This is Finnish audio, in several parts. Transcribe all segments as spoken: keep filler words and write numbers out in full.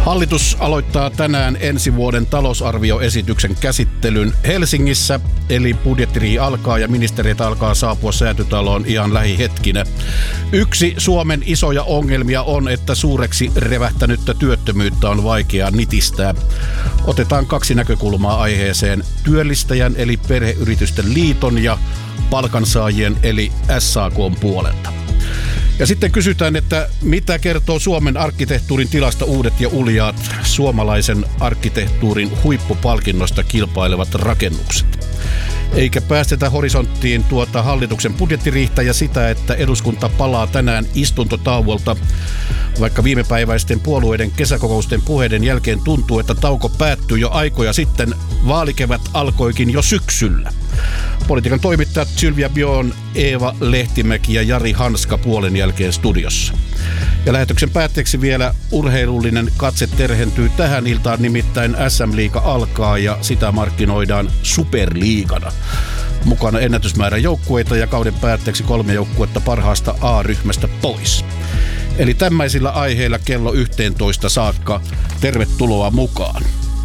Hallitus aloittaa tänään ensi vuoden talousarvioesityksen käsittelyn Helsingissä, eli budjettiriihi alkaa ja ministerit alkaa saapua Säätytaloon ihan lähihetkinä. Yksi Suomen isoja ongelmia on, että suureksi revähtänyttä työttömyyttä on vaikea nitistää. Otetaan kaksi näkökulmaa aiheeseen: työllistäjän eli Perheyritysten liiton ja palkansaajien eli S A K:n puolelta. Ja sitten kysytään, että mitä kertoo Suomen arkkitehtuurin tilasta uudet ja uljaat suomalaisen arkkitehtuurin huippupalkinnosta kilpailevat rakennukset. Eikä päästetä horisonttiin tuota hallituksen budjettiriihtä ja sitä, että eduskunta palaa tänään istuntotauolta. Vaikka viimepäiväisten puolueiden kesäkokousten puheiden jälkeen tuntuu, että tauko päättyi jo aikoja sitten, vaalikevät alkoikin jo syksyllä. Politiikan toimittajat Sylvia Björn, Eeva Lehtimäki ja Jari Hanska puolen jälkeen studiossa. Ja lähetyksen päätteeksi vielä urheilullinen katse terhentyy tähän iltaan, nimittäin S M-liiga alkaa ja sitä markkinoidaan superliigana. Mukana ennätysmäärä joukkueita ja kauden päätteeksi kolme joukkuetta parhaasta A-ryhmästä pois. Eli tämmöisillä aiheilla kello yhteentoista saakka. Tervetuloa mukaan.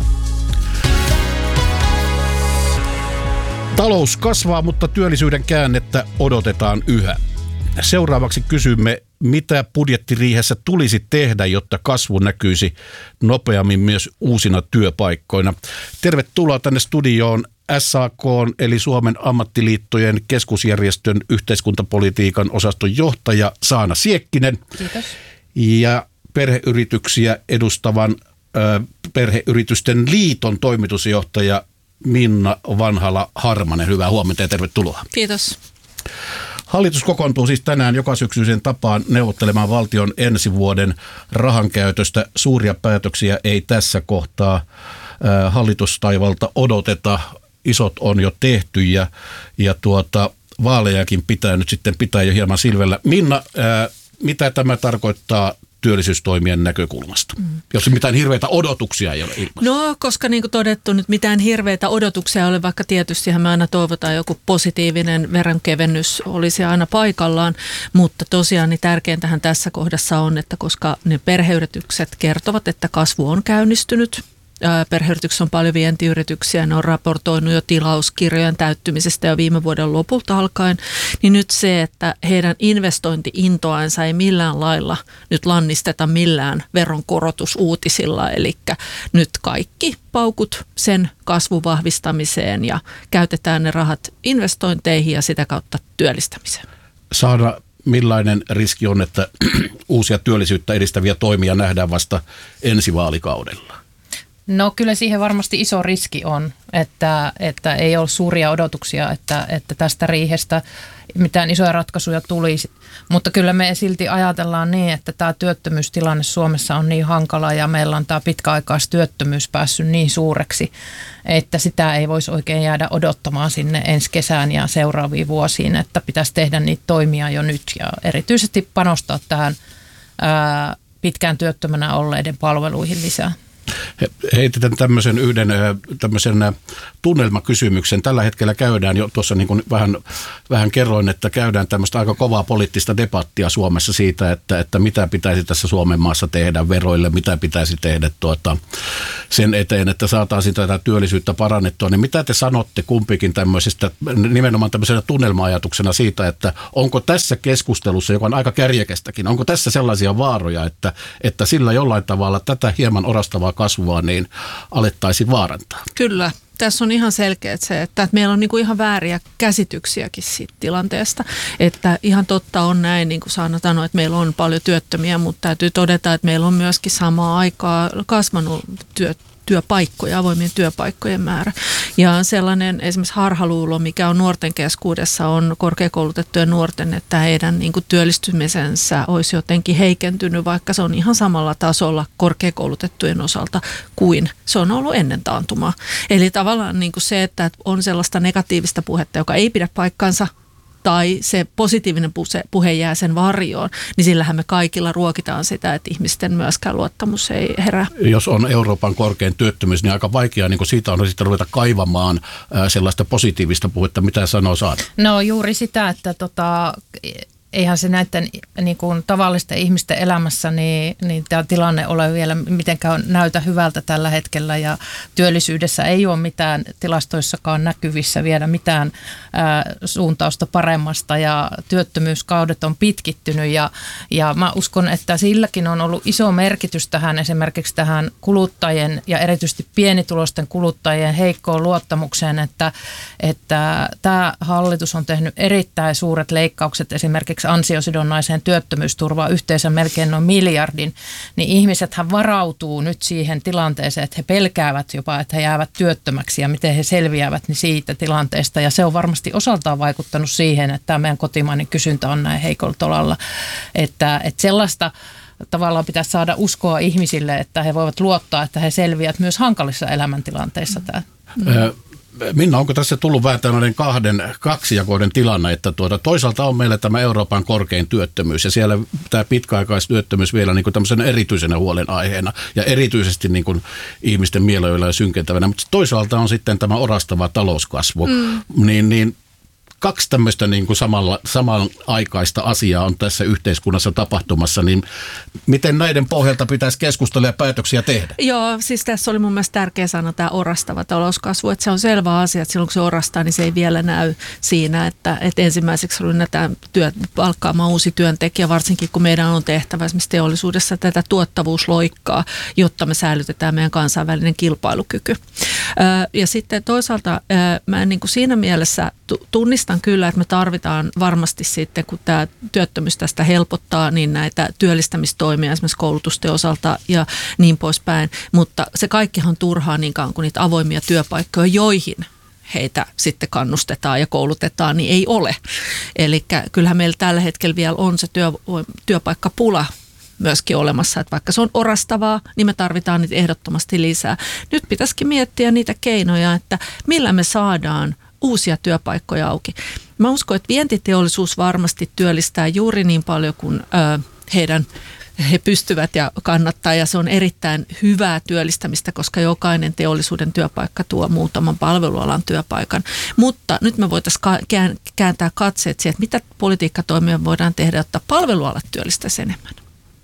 Talous kasvaa, mutta työllisyyden käännettä odotetaan yhä. Seuraavaksi kysymme, mitä budjettiriihessä tulisi tehdä, jotta kasvu näkyisi nopeammin myös uusina työpaikkoina. Tervetuloa tänne studioon S A K:n eli Suomen ammattiliittojen keskusjärjestön yhteiskuntapolitiikan osaston johtaja Saana Siekkinen. Kiitos. Ja perheyrityksiä edustavan ö, Perheyritysten liiton toimitusjohtaja Minna Vanhala-Harmanen. Hyvää huomenta ja tervetuloa. Kiitos. Hallitus kokoontuu siis tänään joka syksyisen tapaan neuvottelemaan valtion ensi vuoden rahankäytöstä. Suuria päätöksiä ei tässä kohtaa äh, hallitustaivalta odoteta. Isot on jo tehty ja, ja tuota, vaalejakin pitää nyt sitten pitää jo hieman silvellä. Minna, äh, mitä tämä tarkoittaa työllisyystoimien näkökulmasta, mm. jos mitään hirveitä odotuksia ei ole ilmassa? No, koska niin kuin todettu, nyt mitään hirveitä odotuksia ei ole, vaikka tietystihän me aina toivotaan joku positiivinen veronkevennys olisi aina paikallaan, mutta tosiaan niin tärkeintähän tässä kohdassa on, että koska ne perheyritykset kertovat, että kasvu on käynnistynyt, perheyrityksissä on paljon vientiyrityksiä, ne on raportoinut jo tilauskirjojen täyttymisestä jo viime vuoden lopulta alkaen, niin nyt se, että heidän investointi-intoansa ei millään lailla nyt lannisteta millään veronkorotusuutisilla, eli nyt kaikki paukut sen kasvun vahvistamiseen ja käytetään ne rahat investointeihin ja sitä kautta työllistämiseen. Saada millainen riski on, että uusia työllisyyttä edistäviä toimia nähdään vasta ensi vaalikaudella? No kyllä siihen varmasti iso riski on, että, että ei ole suuria odotuksia, että, että tästä riihestä mitään isoja ratkaisuja tulisi. Mutta kyllä me silti ajatellaan niin, että tämä työttömyystilanne Suomessa on niin hankala ja meillä on tämä pitkäaikaistyöttömyys päässyt niin suureksi, että sitä ei voisi oikein jäädä odottamaan sinne ensi kesään ja seuraaviin vuosiin, että pitäisi tehdä niitä toimia jo nyt ja erityisesti panostaa tähän ää, pitkään työttömänä olleiden palveluihin lisää. Heitetään tämmöisen yhden tämmöisen tunnelmakysymyksen. Tällä hetkellä käydään jo, tuossa niin kuin vähän, vähän kerroin, että käydään tämmöistä aika kovaa poliittista debattia Suomessa siitä, että, että mitä pitäisi tässä Suomen maassa tehdä veroille, mitä pitäisi tehdä tuota, sen eteen, että saataisiin tätä työllisyyttä parannettua. Niin mitä te sanotte kumpikin tämmöisestä, nimenomaan tämmöisenä tunnelma-ajatuksena siitä, että onko tässä keskustelussa, joka on aika kärjekästäkin, onko tässä sellaisia vaaroja, että, että sillä jollain tavalla tätä hieman orastavaa kasvua niin alettaisiin vaarantaa? Kyllä. Tässä on ihan selkeä se, että meillä on niinku ihan vääriä käsityksiäkin siitä tilanteesta. Että ihan totta on näin, niin kuin Saana sanoi, että meillä on paljon työttömiä, mutta täytyy todeta, että meillä on myöskin samaa aikaa kasvanut työt. työpaikkoja, avoimien työpaikkojen määrä. Ja sellainen esimerkiksi harhaluulo, mikä on nuorten keskuudessa, on korkeakoulutettujen nuorten, että heidän niin kuin työllistymisensä olisi jotenkin heikentynyt, vaikka se on ihan samalla tasolla korkeakoulutettujen osalta kuin se on ollut ennen taantumaa. Eli tavallaan niin kuin se, että on sellaista negatiivista puhetta, joka ei pidä paikkansa, tai se positiivinen puhe jää sen varjoon, niin sillähän me kaikilla ruokitaan sitä, että ihmisten myöskään luottamus ei herää. Jos on Euroopan korkein työttömyys, niin aika vaikeaa niin siitä on sitten ruveta kaivamaan sellaista positiivista puhetta. Mitä sanoo Saana? No juuri sitä, että tota, eihän se näiden niin kuin tavallisten ihmisten elämässä, niin, niin tämä tilanne ole vielä mitenkään näytä hyvältä tällä hetkellä ja työllisyydessä ei ole mitään tilastoissakaan näkyvissä vielä mitään ää, suuntausta paremmasta ja työttömyyskaudet on pitkittynyt ja, ja mä uskon, että silläkin on ollut iso merkitys tähän esimerkiksi tähän kuluttajien ja erityisesti pienituloisten kuluttajien heikkoon luottamukseen, että, että tämä hallitus on tehnyt erittäin suuret leikkaukset esimerkiksi ansiosidonnaiseen työttömyysturvaan yhteensä melkein noin miljardin, niin ihmisethän varautuu nyt siihen tilanteeseen, että he pelkäävät jopa, että he jäävät työttömäksi ja miten he selviävät niin siitä tilanteesta ja se on varmasti osaltaan vaikuttanut siihen, että tämä meidän kotimainen kysyntä on näin heikolla tolalla, että, että sellaista tavallaan pitäisi saada uskoa ihmisille, että he voivat luottaa, että he selviävät myös hankalissa elämäntilanteissa. Mm. Minna, onko tässä tullut vähän tällainen kahden, kaksijakoinen tilanne, että tuota, toisaalta on meillä tämä Euroopan korkein työttömyys ja siellä tämä pitkäaikaistyöttömyys vielä niin kuin tämmöisenä erityisenä huolenaiheena ja erityisesti niin kuin ihmisten mielenilmoja synkentävänä, mutta toisaalta on sitten tämä orastava talouskasvu, mm. niin, niin kaksi tämmöistä niin kuin samalla, samanaikaista asiaa on tässä yhteiskunnassa tapahtumassa, niin miten näiden pohjalta pitäisi keskustella ja päätöksiä tehdä? Joo, siis tässä oli mun mielestä tärkeä sana tämä orastava talouskasvu, että se on selvä asia, että silloin kun se orastaa, niin se ei vielä näy siinä, että, että ensimmäiseksi rynnätään työ, palkkaamaan uusi työntekijä, varsinkin kun meidän on tehtävä esimerkiksi teollisuudessa tätä tuottavuusloikkaa, jotta me säilytetään meidän kansainvälinen kilpailukyky. Ja sitten toisaalta mä niin kuin siinä mielessä tunnistan kyllä, että me tarvitaan varmasti sitten, kun tämä työttömyys tästä helpottaa, niin näitä työllistämistoimia esimerkiksi koulutusten osalta ja niin poispäin. Mutta se kaikkihan on turhaa niin kauan kuin niitä avoimia työpaikkoja, joihin heitä sitten kannustetaan ja koulutetaan, niin ei ole. Eli kyllähän meillä tällä hetkellä vielä on se työ, työpaikkapula myöskin olemassa, että vaikka se on orastavaa, niin me tarvitaan niitä ehdottomasti lisää. Nyt pitäisikin miettiä niitä keinoja, että millä me saadaan uusia työpaikkoja auki. Mä uskon, että vientiteollisuus varmasti työllistää juuri niin paljon kuin ö, heidän he pystyvät ja kannattaa, ja se on erittäin hyvää työllistämistä, koska jokainen teollisuuden työpaikka tuo muutaman palvelualan työpaikan. Mutta nyt me voitaisiin kääntää katseet siihen, että mitä politiikkatoimia voidaan tehdä, jotta palvelualat työllistäisi enemmän.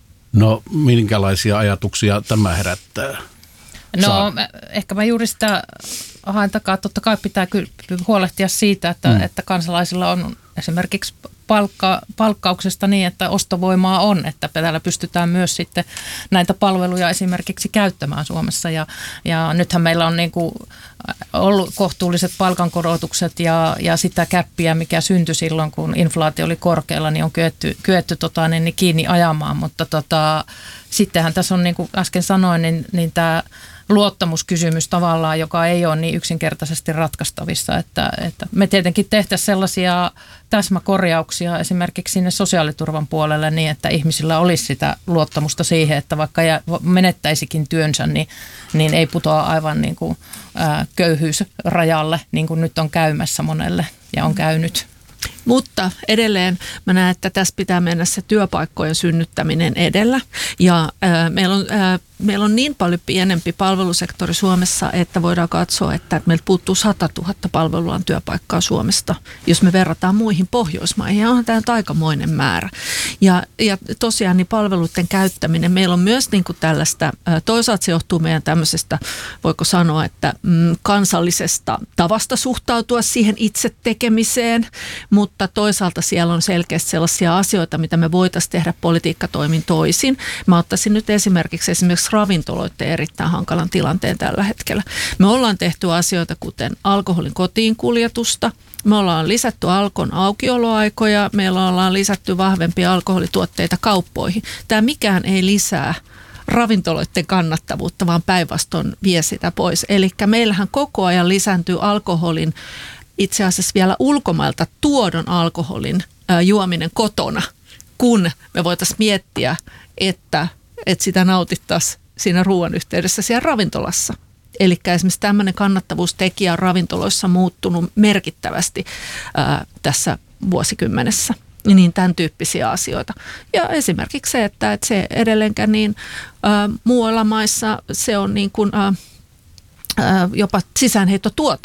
No, minkälaisia ajatuksia tämä herättää? No Saa. ehkä mä juuri sitä haen takaa, totta kai pitää kyllä huolehtia siitä, että, mm. että kansalaisilla on esimerkiksi palkka, palkkauksesta niin, että ostovoimaa on, että täällä pystytään myös sitten näitä palveluja esimerkiksi käyttämään Suomessa ja, ja nythän meillä on niin kuin ollut kohtuulliset palkankorotukset ja, ja sitä käppiä, mikä syntyi silloin, kun inflaatio oli korkealla, niin on kyetty, kyetty tota, niin, niin kiinni ajamaan, mutta tota, sittenhän tässä on niin kuin äsken sanoin, niin, niin tämä luottamuskysymys tavallaan, joka ei ole niin yksinkertaisesti ratkaistavissa, että, että me tietenkin tehtäisiin sellaisia täsmäkorjauksia esimerkiksi sinne sosiaaliturvan puolelle niin, että ihmisillä olisi sitä luottamusta siihen, että vaikka menettäisikin työnsä, niin, niin ei putoa aivan niin kuin, ää, köyhyysrajalle, niin kuin nyt on käymässä monelle ja on käynyt. Mutta edelleen mä näen, että tässä pitää mennä se työpaikkojen synnyttäminen edellä. Ja ää, meillä, on, ää, meillä on niin paljon pienempi palvelusektori Suomessa, että voidaan katsoa, että meiltä puuttuu sata tuhatta palvelualan työpaikkaa Suomesta, jos me verrataan muihin Pohjoismaihin. Ja onhan tämä aikamoinen määrä. Ja, ja tosiaan niin palveluiden käyttäminen, meillä on myös niin kuin tällaista, ää, toisaalta se johtuu meidän tämmöisestä, voiko sanoa, että mm, kansallisesta tavasta suhtautua siihen itse tekemiseen, mutta toisaalta siellä on selkeästi sellaisia asioita, mitä me voitaisiin tehdä politiikkatoimin toisin. Mä ottaisin nyt esimerkiksi esimerkiksi ravintoloiden erittäin hankalan tilanteen tällä hetkellä. Me ollaan tehty asioita kuten alkoholin kotiin kuljetusta, me ollaan lisätty Alkon aukioloaikoja, meillä ollaan lisätty vahvempia alkoholituotteita kauppoihin. Tämä mikään ei lisää ravintoloiden kannattavuutta, vaan päinvastoin vie sitä pois. Eli meillähän koko ajan lisääntyy alkoholin itse asiassa vielä ulkomailta tuodon alkoholin ää, juominen kotona, kun me voitaisiin miettiä, että, että sitä nautittaisiin siinä ruoan yhteydessä siellä ravintolassa. Eli esimerkiksi tämmöinen kannattavuustekijä on ravintoloissa muuttunut merkittävästi ää, tässä vuosikymmenessä. Niin tämän tyyppisiä asioita. Ja esimerkiksi se, että, että se edelleenkään niin ää, muualla maissa se on niin kuin, ää, ää, jopa sisäänheittotuote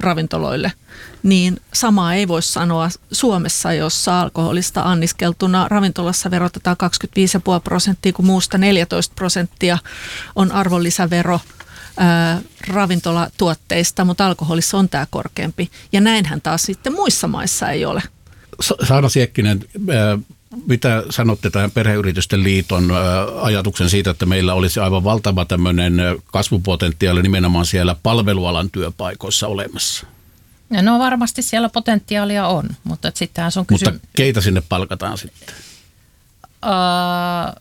ravintoloille, niin samaa ei voi sanoa Suomessa, jossa alkoholista anniskeltuna ravintolassa verotetaan kaksikymmentäviisi pilkku viisi prosenttia, kun muusta neljätoista prosenttia on arvonlisävero ää, ravintolatuotteista, mutta alkoholissa on tämä korkeampi. Ja näinhän taas sitten muissa maissa ei ole. Saana Siekkinen, mitä sanotte tämän Perheyritysten liiton ajatuksen siitä, että meillä olisi aivan valtava tämmöinen kasvupotentiaali nimenomaan siellä palvelualan työpaikoissa olemassa? No varmasti siellä potentiaalia on, mutta sittenhän se on kysymys. Mutta keitä sinne palkataan sitten? Uh,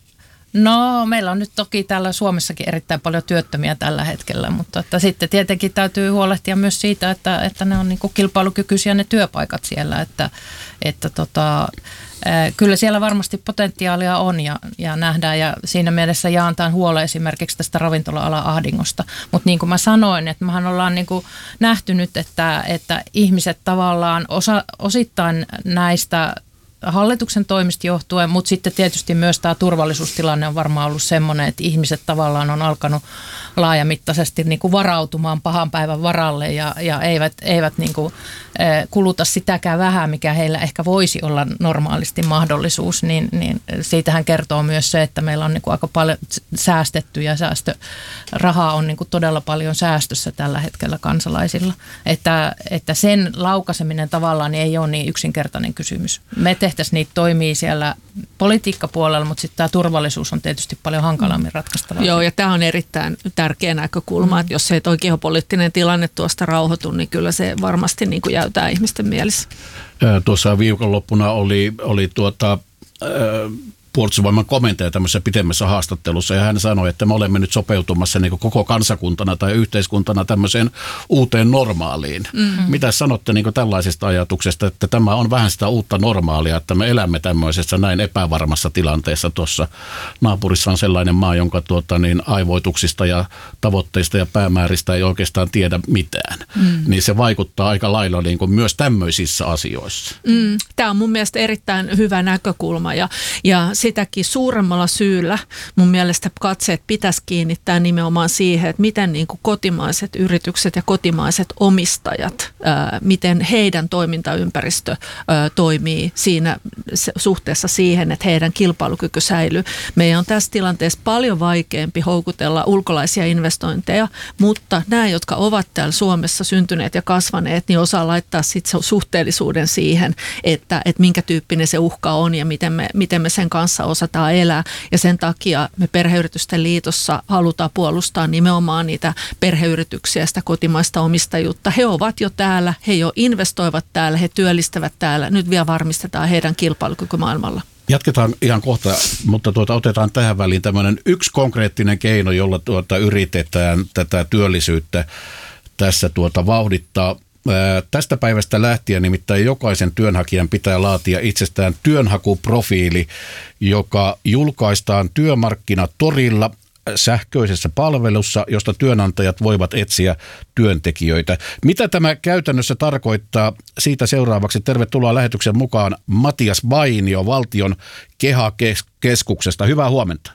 no meillä on nyt toki täällä Suomessakin erittäin paljon työttömiä tällä hetkellä, mutta että sitten tietenkin täytyy huolehtia myös siitä, että, että ne on niin kuin kilpailukykyisiä ne työpaikat siellä, että, että tota, kyllä siellä varmasti potentiaalia on ja, ja nähdään ja siinä mielessä jaan tämän huolen esimerkiksi tästä ravintola-alan ahdingosta. Mutta niin kuin mä sanoin, että mehän ollaan niin kuin nähty nyt, että, että ihmiset tavallaan osa, osittain näistä hallituksen toimista johtuen, mutta sitten tietysti myös tämä turvallisuustilanne on varmaan ollut semmoinen, että ihmiset tavallaan on alkanut laajamittaisesti niin kuin varautumaan pahan päivän varalle ja, ja eivät, eivät niin kuin, eh, kuluta sitäkään vähän, mikä heillä ehkä voisi olla normaalisti mahdollisuus, niin, niin siitähän kertoo myös se, että meillä on niin kuin aika paljon säästetty ja säästörahaa on niin kuin todella paljon säästössä tällä hetkellä kansalaisilla, että, että sen laukaiseminen tavallaan ei ole niin yksinkertainen kysymys. Me tehtäisiin niitä toimia siellä politiikkapuolella, mutta sitten tämä turvallisuus on tietysti paljon hankalammin ratkaistavaa. Joo, ja tämä on erittäin tärkeä näkökulma, mm. että jos ei toi geopoliittinen tilanne tuosta rauhoitu, niin kyllä se varmasti niin kuin jäytää ihmisten mielessä. Tuossa viikonloppuna oli, oli tuota, äh, puolustusvoiman komentaja tämmöisessä pitemmässä haastattelussa, ja hän sanoi, että me olemme nyt sopeutumassa niin kuin koko kansakuntana tai yhteiskuntana tämmöiseen uuteen normaaliin. Mm-hmm. Mitä sanotte niin kuin tällaisesta ajatuksesta, että tämä on vähän sitä uutta normaalia, että me elämme tämmöisessä näin epävarmassa tilanteessa. Tuossa naapurissa on sellainen maa, jonka tuota, niin aivoituksista ja tavoitteista ja päämääristä ei oikeastaan tiedä mitään. Mm. Niin se vaikuttaa aika lailla niin kuin myös tämmöisissä asioissa. Mm. Tämä on mun mielestä erittäin hyvä näkökulma ja, ja sitäkin suuremmalla syyllä mun mielestä katseet pitäisi kiinnittää nimenomaan siihen, että miten niin kuin kotimaiset yritykset ja kotimaiset omistajat, ää, miten heidän toimintaympäristö ää, toimii siinä suhteessa siihen, että heidän kilpailukyky säilyy. Meidän on tässä tilanteessa paljon vaikeampi houkutella ulkolaisia investointeja, mutta nämä, jotka ovat täällä Suomessa syntyneet ja kasvaneet, niin osaa laittaa sitten suhteellisuuden siihen, että, että minkä tyyppinen se uhka on ja miten me, miten me sen kanssa osataan elää, ja sen takia me Perheyritysten liitossa halutaan puolustaa nimenomaan niitä perheyrityksiä, sitä kotimaista omistajuutta. He ovat jo täällä, he jo investoivat täällä, he työllistävät täällä. Nyt vielä varmistetaan heidän kilpailukyky maailmalla. Jatketaan ihan kohta, mutta tuota, otetaan tähän väliin tämmöinen yksi konkreettinen keino, jolla tuota, yritetään tätä työllisyyttä tässä tuota, vauhdittaa. Tästä päivästä lähtien nimittäin jokaisen työnhakijan pitää laatia itsestään työnhakuprofiili, joka julkaistaan Työmarkkinatorilla sähköisessä palvelussa, josta työnantajat voivat etsiä työntekijöitä. Mitä tämä käytännössä tarkoittaa? Siitä seuraavaksi tervetuloa lähetyksen mukaan Matias Vainio Valtion KEHA-keskuksesta. Hyvää huomenta.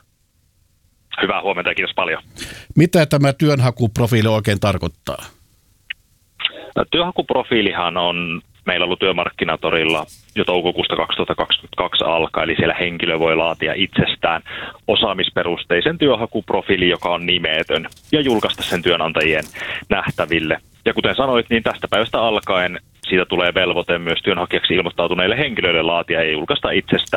Hyvää huomenta ja kiitos paljon. Mitä tämä työnhakuprofiili oikein tarkoittaa? No, työhakuprofiilihan on meillä ollut Työmarkkinatorilla jo toukokuusta kaksituhattakaksikymmentäkaksi alkaen, eli siellä henkilö voi laatia itsestään osaamisperusteisen työhakuprofiili, joka on nimetön, ja julkaista sen työnantajien nähtäville. Ja kuten sanoit, niin tästä päivästä alkaen siitä tulee velvoite myös työnhakijaksi ilmoittautuneille henkilöille laatia ja julkaista itsestään